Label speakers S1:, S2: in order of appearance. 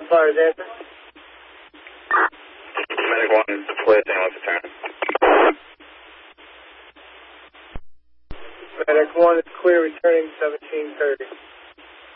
S1: Fire answer.
S2: Medic 1 is deployed, ambulance return.
S1: Medic 1 is clear, returning 1730.